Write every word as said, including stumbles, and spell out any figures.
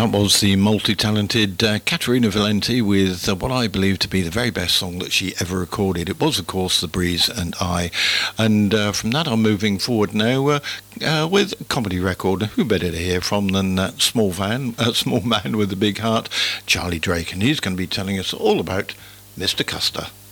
That was the multi-talented uh, Caterina Valenti with uh, what I believe to be the very best song that she ever recorded. It was, of course, The Breeze and I. And uh, from that, I'm moving forward now uh, uh, with a comedy record. Who better to hear from than that small van, uh, small man with a big heart, Charlie Drake. And he's going to be telling us all about Mister Custer.